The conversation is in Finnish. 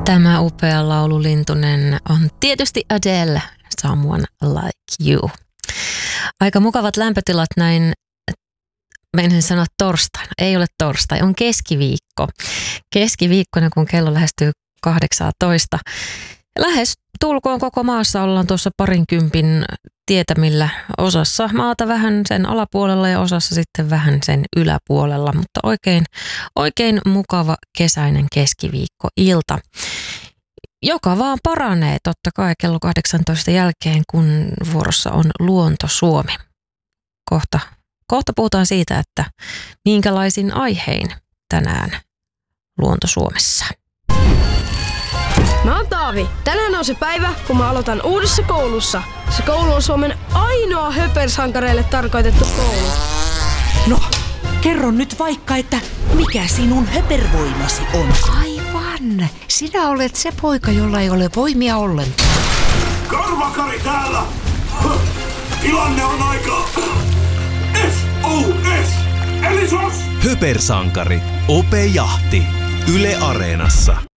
Tämä upea laululintunen on tietysti Adele, Someone Like You. Aika mukavat lämpötilat näin, meinasin sanoa torstaina. Ei ole torstai, on keskiviikko. Keskiviikkona, kun kello lähestyy 18. Lähes tulkoon koko maassa ollaan tuossa 20 tietämillä, osassa maata vähän sen alapuolella ja osassa sitten vähän sen yläpuolella, mutta oikein mukava kesäinen keskiviikkoilta, joka vaan paranee totta kai kello 18 jälkeen, kun vuorossa on Luonto Suomi. Kohta puhutaan siitä, että minkälaisin aihein tänään Luonto Suomessa. Mä oon Taavi. Tänään on se päivä, kun mä aloitan uudessa koulussa. Se koulu on Suomen ainoa höpersankareille tarkoitettu koulu. No, kerro nyt vaikka, että mikä sinun höpervoimasi on? Aivan. Sinä olet se poika, jolla ei ole voimia ollenkaan. Karvakari täällä! Tilanne on aika... SOS! Eli SOS! Höpersankari. Ope Jahti. Yle Areenassa.